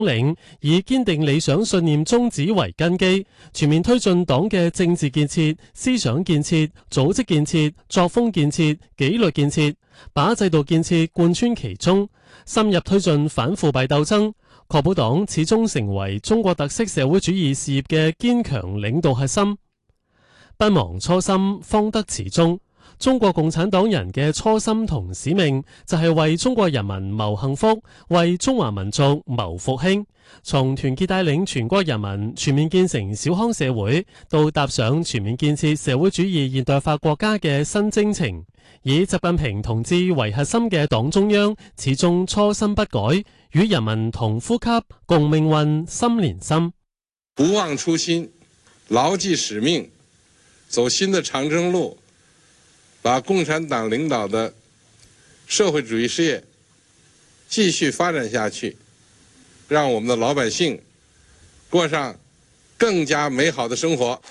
領，以堅定理想信念宗旨為根基，全面推進黨嘅政治建設、思想建設、組織建設、作風建設、紀律建設，把制度建設貫穿其中，深入推進反腐敗鬥爭，確保黨始終成為中國特色社會主義事業嘅堅強領導核心。不忘初心，方得始終。中國共產黨人嘅初心同使命就係為中國人民謀幸福，為中華民族謀復興。從團結帶領全國人民全面建成小康社會，到踏上全面建設社會主義現代化國家嘅新征程，以習近平同志為核心嘅黨中央始終初心不改，與人民同呼吸共命運心連心。 不忘初心，牢記使命，走新的長征路，把共產黨領導的社會主義事業繼續發展下去，讓我們的老百姓過上更加美好的生活。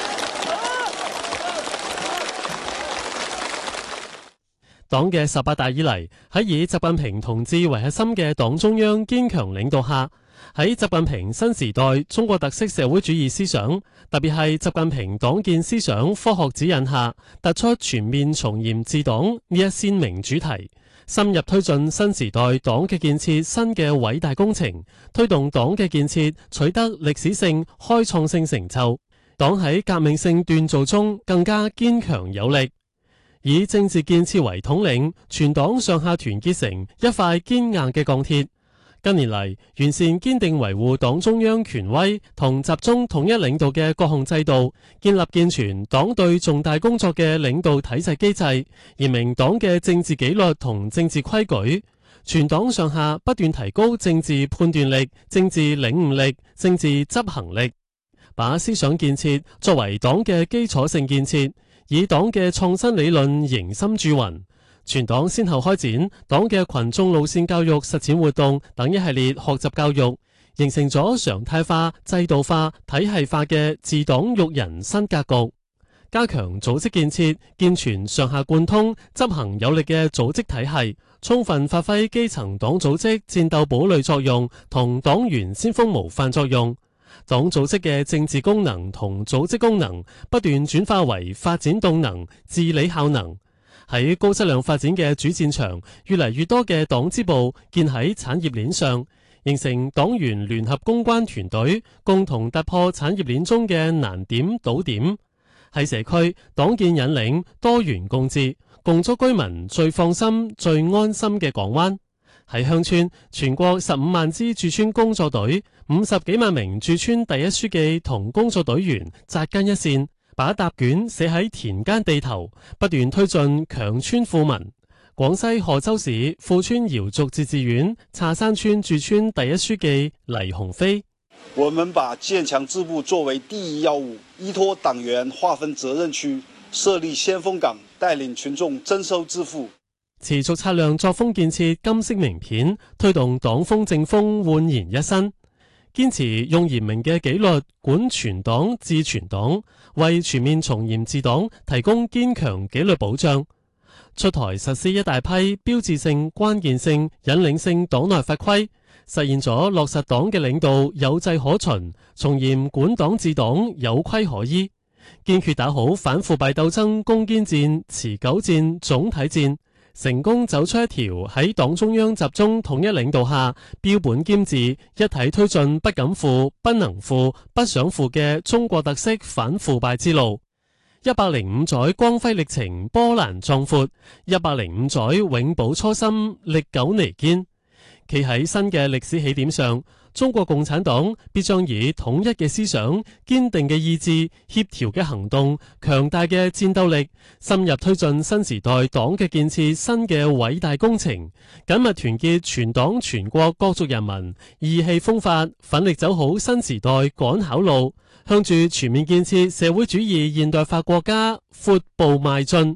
黨嘅18大以嚟，喺以習近平同志為核心嘅黨中央堅強領導下，喺習近平新時代中國特色社會主義思想，特別係習近平黨建思想科學指引下，突出全面從嚴治黨呢一鮮明主題，深入推進新時代黨嘅建設新嘅偉大工程，推動黨嘅建設取得歷史性、開創性成就。黨喺革命性鍛造中更加堅強有力。以政治建設為統領，全黨上下團結成一塊堅硬嘅鋼鐵。近年嚟，完善堅定維護黨中央權威同集中統一領導嘅各項制度，建立健全黨對重大工作嘅領導體制機制，嚴明黨嘅政治紀律同政治規矩。全黨上下不斷提高政治判斷力、政治領悟力、政治執行力，把思想建設作為黨嘅基礎性建設，以黨嘅創新理論凝心鑄魂。全黨先後開展黨嘅群眾路線教育實踐活動等一系列學習教育，形成咗常態化、制度化、體系化嘅治黨育人新格局。加強組織建設，健全上下貫通、執行有力嘅組織體系，充分發揮基層黨組織戰鬥堡壘作用同黨員先鋒模範作用。黨組織嘅政治功能同組織功能不斷轉化為發展動能、治理效能。喺高質量發展嘅主戰場，越嚟越多嘅黨支部建喺產業鏈上，形成黨員聯合攻關團隊，共同突破產業鏈中嘅難點堵點。喺社區，黨建引領多元共治，共築居民最放心、最安心嘅港灣。喺鄉村，全國15萬支駐村工作隊、50幾萬名駐村第一書記同工作隊員紮根一線，把答卷寫喺田間地頭，不斷推進強村富民。廣西賀州市富川瑤族自治縣茶山村駐村第一書記黎鴻飛： 我們把建強支部作為第一要務，依託黨員劃分責任區，設立先鋒崗，帶領群眾增收致富。 持續擦亮作風建設金色名片，推動黨風政風煥然一新。堅持用嚴明嘅紀律管全黨治全黨，為全面從嚴治黨提供堅強紀律保障。出台實施一大批標誌性、關鍵性、引領性黨內法規，實現咗落實黨嘅領導有制可循，從嚴管黨治黨有規可依。堅決打好反腐敗鬥爭攻堅戰、持久戰、總體戰，成功走出一條喺黨中央集中統一領導下，標本兼治、一體推進不敢腐、不能腐、不想腐嘅中國特色反腐敗之路。105載光輝歷程波瀾壯闊，105載永葆初心歷久彌堅。企喺新嘅歷史起點上，中國共產黨必將以統一嘅思想、堅定嘅意志、協調嘅行動、強大嘅戰鬥力，深入推進新時代黨嘅建設新嘅偉大工程，緊密團結全黨全國各族人民，意氣風發，奮力走好新時代趕考路，向住全面建設社會主義現代化國家闊步邁進。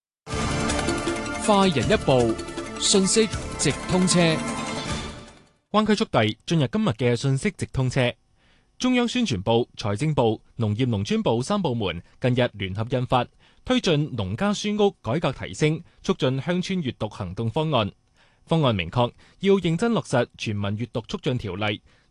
快人一步，信息直通車。灣區速遞進入今日嘅信息直通車。中央宣傳部、財政部、農業農村部3部門近日聯合印發推進農家書屋改革提升，促進鄉村閱讀行動方案。 方案明確要認真落實全民閱讀促進條例，